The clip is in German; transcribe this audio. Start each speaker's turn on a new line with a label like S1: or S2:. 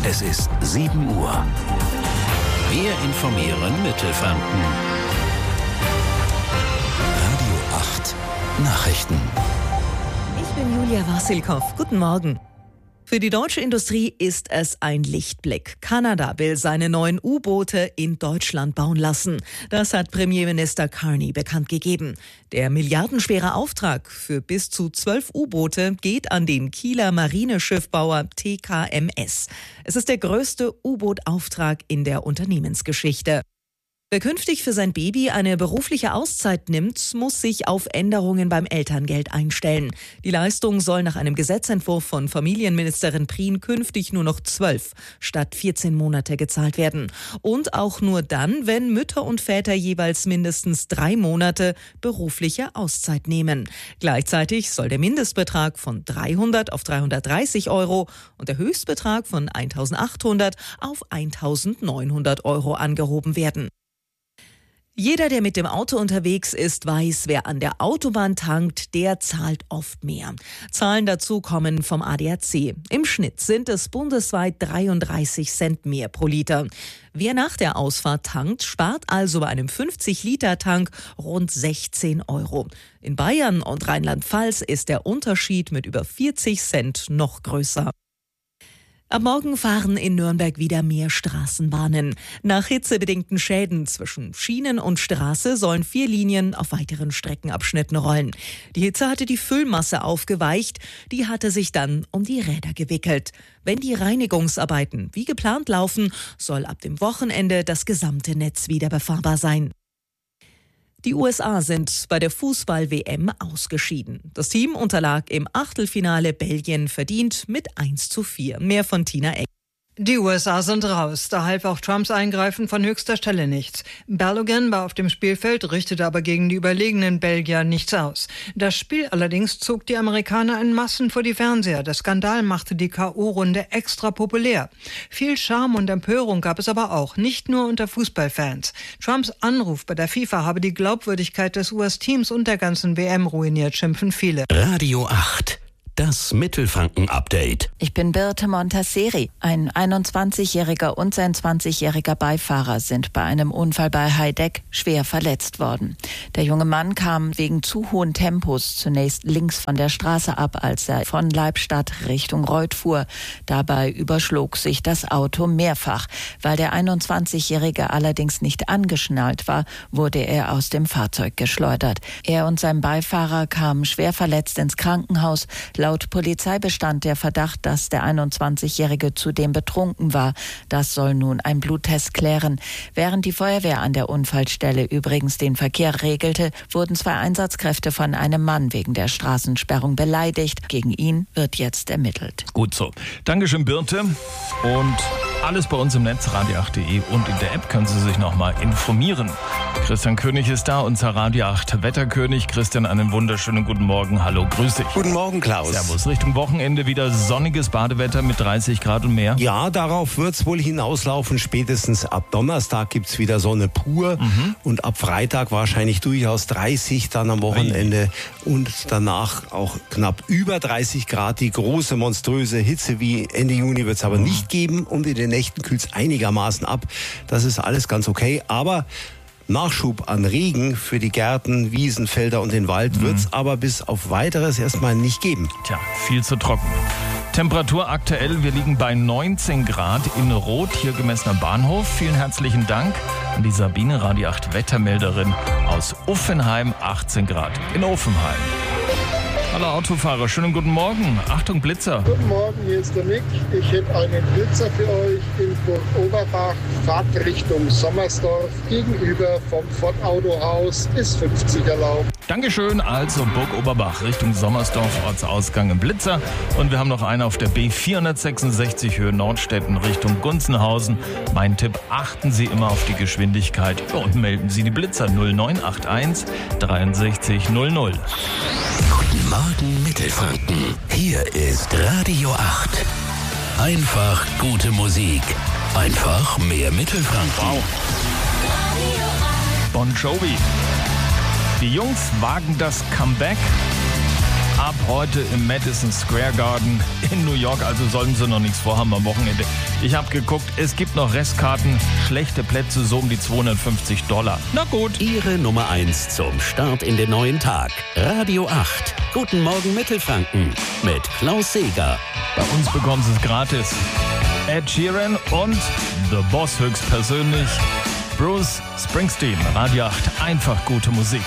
S1: Es ist 7 Uhr. Wir informieren Mittelfranken. Radio 8 Nachrichten.
S2: Ich bin Julia Wassilkow. Guten Morgen. Für die deutsche Industrie ist es ein Lichtblick. Kanada will seine neuen U-Boote in Deutschland bauen lassen. Das hat Premierminister Carney bekannt gegeben. Der milliardenschwere Auftrag für bis zu 12 U-Boote geht an den Kieler Marineschiffbauer TKMS. Es ist der größte U-Boot-Auftrag in der Unternehmensgeschichte. Wer künftig für sein Baby eine berufliche Auszeit nimmt, muss sich auf Änderungen beim Elterngeld einstellen. Die Leistung soll nach einem Gesetzentwurf von Familienministerin Prien künftig nur noch 12 statt 14 Monate gezahlt werden. Und auch nur dann, wenn Mütter und Väter jeweils mindestens 3 Monate berufliche Auszeit nehmen. Gleichzeitig soll der Mindestbetrag von 300 auf 330 Euro und der Höchstbetrag von 1.800 auf 1.900 Euro angehoben werden. Jeder, der mit dem Auto unterwegs ist, weiß, wer an der Autobahn tankt, der zahlt oft mehr. Zahlen dazu kommen vom ADAC. Im Schnitt sind es bundesweit 33 Cent mehr pro Liter. Wer nach der Ausfahrt tankt, spart also bei einem 50-Liter-Tank rund 16 Euro. In Bayern und Rheinland-Pfalz ist der Unterschied mit über 40 Cent noch größer. Ab morgen fahren in Nürnberg wieder mehr Straßenbahnen. Nach hitzebedingten Schäden zwischen Schienen und Straße sollen 4 Linien auf weiteren Streckenabschnitten rollen. Die Hitze hatte die Füllmasse aufgeweicht, die hatte sich dann um die Räder gewickelt. Wenn die Reinigungsarbeiten wie geplant laufen, soll ab dem Wochenende das gesamte Netz wieder befahrbar sein. Die USA sind bei der Fußball-WM ausgeschieden. Das Team unterlag im Achtelfinale Belgien verdient mit 1:4. Mehr von Tina Eck.
S3: Die USA sind raus. Da half auch Trumps Eingreifen von höchster Stelle nichts. Balogun war auf dem Spielfeld, richtete aber gegen die überlegenen Belgier nichts aus. Das Spiel allerdings zog die Amerikaner in Massen vor die Fernseher. Der Skandal machte die K.O.-Runde extra populär. Viel Charme und Empörung gab es aber auch, nicht nur unter Fußballfans. Trumps Anruf bei der FIFA habe die Glaubwürdigkeit des US-Teams und der ganzen WM ruiniert, schimpfen viele.
S1: Radio 8. Das Mittelfranken-Update.
S4: Ich bin Birte Montasseri. Ein 21-Jähriger und sein 20-jähriger Beifahrer sind bei einem Unfall bei Heideck schwer verletzt worden. Der junge Mann kam wegen zu hohen Tempos zunächst links von der Straße ab, als er von Leibstadt Richtung Reuth fuhr. Dabei überschlug sich das Auto mehrfach. Weil der 21-Jährige allerdings nicht angeschnallt war, wurde er aus dem Fahrzeug geschleudert. Er und sein Beifahrer kamen schwer verletzt ins Krankenhaus. Laut Polizei bestand der Verdacht, dass der 21-Jährige zudem betrunken war. Das soll nun ein Bluttest klären. Während die Feuerwehr an der Unfallstelle übrigens den Verkehr regelte, wurden 2 Einsatzkräfte von einem Mann wegen der Straßensperrung beleidigt. Gegen ihn wird jetzt ermittelt.
S5: Gut so. Dankeschön, Birte. Und alles bei uns im Netz, radio8.de, und in der App können Sie sich nochmal informieren. Christian König ist da, unser Radio 8 Wetterkönig. Christian, einen wunderschönen guten Morgen. Hallo, grüß dich.
S6: Guten Morgen, Klaus.
S5: Servus. Richtung Wochenende wieder sonniges Badewetter mit 30 Grad und mehr.
S6: Ja, darauf wird es wohl hinauslaufen. Spätestens ab Donnerstag gibt es wieder Sonne pur. Und ab Freitag wahrscheinlich durchaus 30, dann am Wochenende. Und danach auch knapp über 30 Grad. Die große, monströse Hitze wie Ende Juni wird es aber nicht geben. Und in den Nächten kühlt es einigermaßen ab. Das ist alles ganz okay. Aber Nachschub an Regen für die Gärten, Wiesen, Felder und den Wald wird es aber bis auf Weiteres erstmal nicht geben.
S5: Tja, viel zu trocken. Temperatur aktuell, wir liegen bei 19 Grad in Roth, hier gemessen am Bahnhof. Vielen herzlichen Dank an die Sabine, Radio 8 Wettermelderin aus Uffenheim, 18 Grad in Uffenheim. Hallo Autofahrer, schönen guten Morgen. Achtung, Blitzer.
S7: Guten Morgen, hier ist der Mick. Ich hätte einen Blitzer für euch in Burg Oberbach. Fahrt Richtung Sommersdorf. Gegenüber vom Ford Autohaus ist 50 erlaubt.
S5: Dankeschön. Also Burg Oberbach Richtung Sommersdorf, Ortsausgang im Blitzer. Und wir haben noch einen auf der B466 Höhe Nordstetten Richtung Gunzenhausen. Mein Tipp, achten Sie immer auf die Geschwindigkeit und melden Sie die Blitzer 0981 63 00.
S1: Guten Morgen, Mittelfranken. Hier ist Radio 8. Einfach gute Musik. Einfach mehr Mittelfranken.
S5: Wow. Bon Jovi. Die Jungs wagen das Comeback. ab heute im Madison Square Garden in New York. Also sollten Sie noch nichts vorhaben am Wochenende. Ich habe geguckt, es gibt noch Restkarten. Schlechte Plätze, so um die $250. Na gut.
S1: Ihre Nummer 1 zum Start in den neuen Tag. Radio 8. Guten Morgen Mittelfranken mit Klaus Seeger.
S5: Bei uns bekommen Sie es gratis. Ed Sheeran und The Boss höchstpersönlich. Bruce Springsteen. Radio 8. Einfach gute Musik.